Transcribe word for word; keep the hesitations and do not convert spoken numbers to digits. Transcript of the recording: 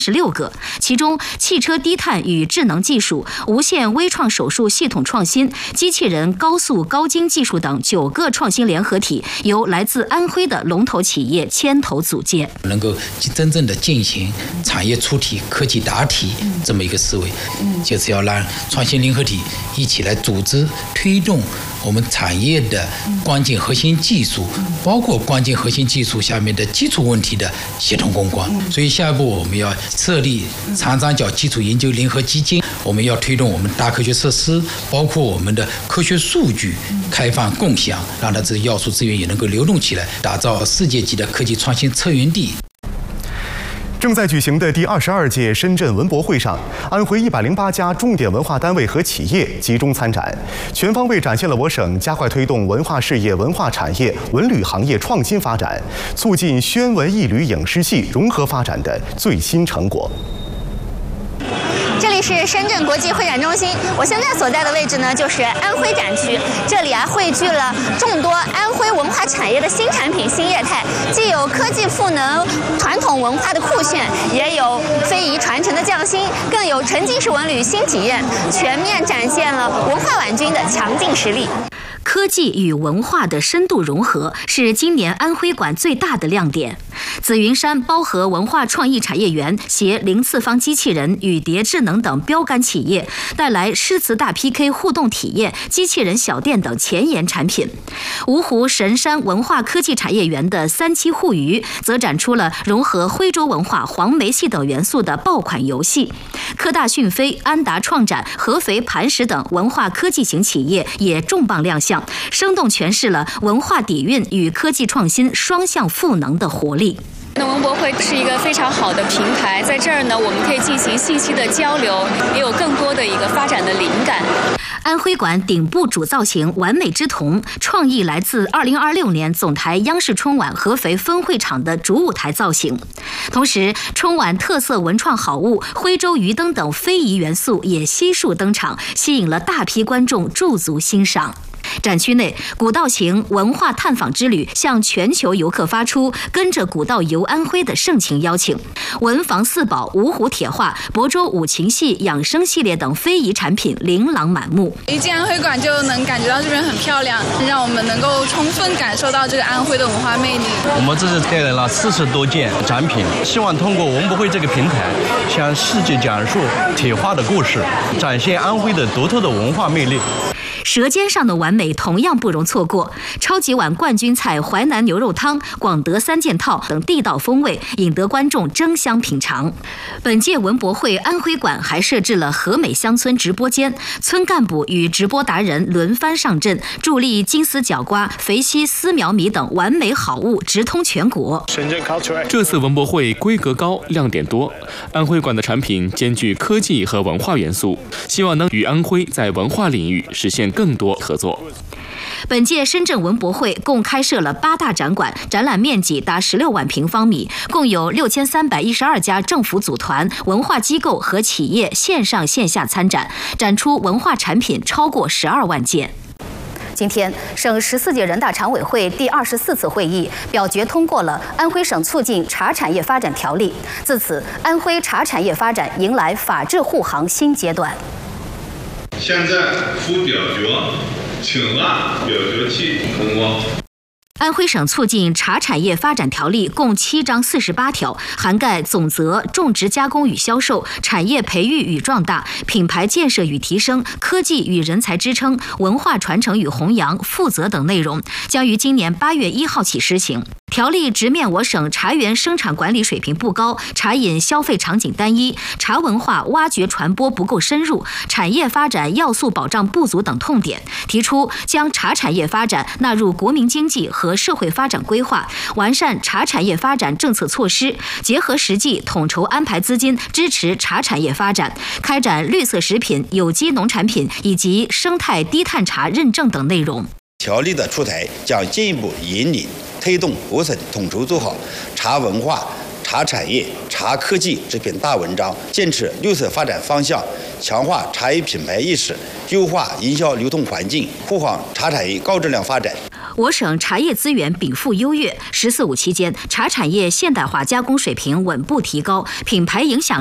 十六个，其中汽车低碳与智能技术、无线微创手术系统创新、机器人高速高精技术等九个创新联合体，由来自安徽的龙头企业牵头组建， 能够真正的进行产业出题、科技答题这么一个思维，就是要让创新联合体一起来组织推动我们产业的关键核心技术，包括关键核心技术下面的基础问题的协同攻关。所以下一步我们要设立长三角基础研究联合基金，我们要推动我们大科学设施，包括我们的科学数据开放共享，让它这个要素资源也能够流动起来，打造世界级的科技创新策源地。 正在举行的第二十二届深圳文博会上，安徽一百零八家重点文化单位和企业集中参展，全方位展现了我省加快推动文化事业、文化产业、文旅行业创新发展，促进宣文艺旅影视系融合发展的最新成果。 这里是深圳国际会展中心，我现在所在的位置呢，就是安徽展区。这里啊，汇聚了众多安徽文化产业的新产品、新业态，既有科技赋能传统文化的酷炫，也有非遗传承的匠心，更有沉浸式文旅新体验，全面展现了文化晚军的强劲实力。 科技与文化的深度融合是今年安徽馆最大的亮点。紫云山包河文化创意产业园携零次方机器人、宇蝶智能等标杆企业，带来诗词大 P K 互动体验、机器人小店等前沿产品。芜湖神山文化科技产业园的三七互娱则展出了融合徽州文化、黄梅戏等元素的爆款游戏。科大讯飞、安达创展、合肥磐石等文化科技型企业也重磅亮相，生动诠释了文化底蕴与科技创新双向赋能的活力。 那文博会是一个非常好的平台，在这儿呢，我们可以进行信息的交流，也有更多的一个发展的灵感。 安徽馆顶部主造型完美之瞳，创意来自二零二六年总台央视春晚合肥分会场的主舞台造型。同时，春晚特色文创好物徽州鱼灯等非遗元素也悉数登场，吸引了大批观众驻足欣赏。展区内，古道行文化探访之旅向全球游客发出跟着古道游安徽的盛情邀请。文房四宝、芜湖铁画、亳州五禽戏、养生系列等非遗产品琳琅满目。 一进安徽馆就能感觉到这边很漂亮，让我们能够充分感受到这个安徽的文化魅力。 我们这次带来了四十多件展品，希望通过文博会这个平台，向世界讲述铁画的故事，展现安徽的独特的文化魅力。 舌尖上的完美同样不容错过，超级碗冠军菜淮南牛肉汤、广德三件套等地道风味引得观众争相品尝。本届文博会安徽馆还设置了和美乡村直播间，村干部与直播达人轮番上阵，助力金丝角瓜、肥西丝苗米等完美好物直通全国。 这次文博会规格高，亮点多，安徽馆的产品兼具科技和文化元素，希望能与安徽在文化领域实现更多合作。 本届深圳文博会共开设了八大展馆，展览面积达十六万平方米，共有六千三百一十二家政府组团、文化机构和企业线上线下参展，展出文化产品超过十二万件。 今天，省十四届人大常委会第二十四次会议表决通过了《安徽省促进茶产业发展条例》，自此，安徽茶产业发展迎来法治护航新阶段。 现在敷表决，请按表决器通过。 安徽省促进茶产业发展条例共七章四十八条，涵盖总则、种植加工与销售、产业培育与壮大、品牌建设与提升、科技与人才支撑、文化传承与弘扬、负责等内容，将于今年八月一号起施行。条例直面我省茶园生产管理水平不高、茶饮消费场景单一、茶文化挖掘传播不够深入、产业发展要素保障不足等痛点，提出将茶产业发展纳入国民经济和社会发展规划，完善茶产业发展政策措施，结合实际统筹安排资金，支持茶产业发展，开展绿色食品、有机农产品以及生态低碳茶认证等内容。 条例的出台将进一步引领推动我省统筹做好茶文化、茶产业、茶科技这篇大文章，坚持绿色发展方向，强化茶叶品牌意识，优化营销流通环境，护航茶产业高质量发展。 我省茶叶资源禀赋优越，“十四五”期间，茶产业现代化加工水平稳步提高，品牌影响